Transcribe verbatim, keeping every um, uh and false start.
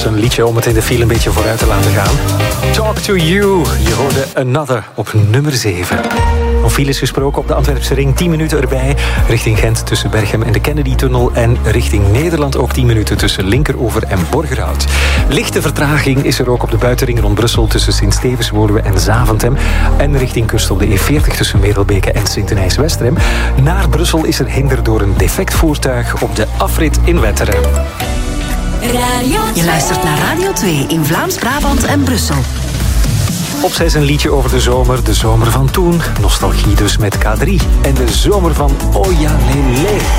was een liedje om het in de file een beetje vooruit te laten gaan. Talk to You. Je hoorde Another op nummer zeven. Van files gesproken op de Antwerpse ring. tien minuten erbij. Richting Gent tussen Berchem en de Kennedy-tunnel. En richting Nederland ook tien minuten tussen Linkeroever en Borgerhout. Lichte vertraging is er ook op de buitenring rond Brussel tussen Sint-Stevens, Woluwe en Zaventem. En richting kust op de E veertig tussen Merelbeke en Sint-Denijs-Westrem. Naar Brussel is er hinder door een defect voertuig op de afrit in Wetteren. Je luistert naar Radio twee in Vlaams-Brabant en Brussel. Op zes een liedje over de zomer, de zomer van toen. Nostalgie dus met K drie. En de zomer van Oya Lele.